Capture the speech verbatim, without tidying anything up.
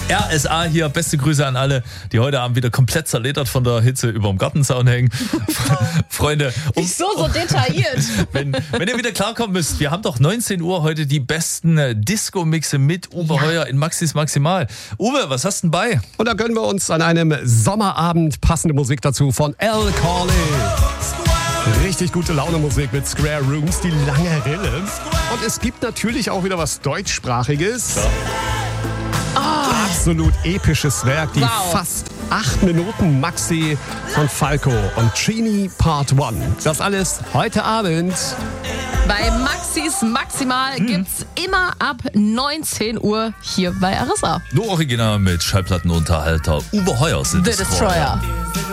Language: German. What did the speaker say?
R S A hier, beste Grüße an alle, die heute Abend wieder komplett zerledert von der Hitze über dem Gartenzaun hängen. Freunde, um, Wieso so detailliert? wenn, wenn ihr wieder klarkommen müsst, wir haben doch neunzehn Uhr heute die besten äh, Disco-Mixe mit Uwe ja. Heuer in Maxis Maximal. Uwe, was hast du denn bei? Und da gönnen wir uns an einem Sommerabend passende Musik dazu von Al Corley. Richtig gute Laune Musik mit Square Rooms, die lange Rille. Und es gibt natürlich auch wieder was Deutschsprachiges. Ja. Oh. Absolut episches Werk, die wow. fast acht Minuten Maxi von Falco und Trini Part eins. Das alles heute Abend. Bei Maxis Maximal hm. gibt's immer ab neunzehn Uhr hier bei R S A. Nur original mit Schallplattenunterhalter Uwe Heuer sind The Destroyer.